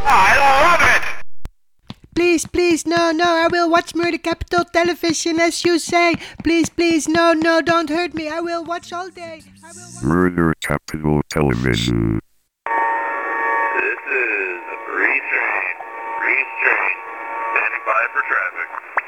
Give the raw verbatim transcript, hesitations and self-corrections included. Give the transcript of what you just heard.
I love it! Please, please, no, no, I will watch Murder Capital Television as you say. Please, please, no, no, don't hurt me. I will watch all day. I will watch- Murder Capital Television. This is a free train. Free train. Standing by for traffic.